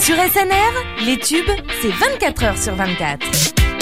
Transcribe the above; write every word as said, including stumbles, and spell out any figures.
Sur S N R, les tubes, c'est vingt-quatre heures sur vingt-quatre.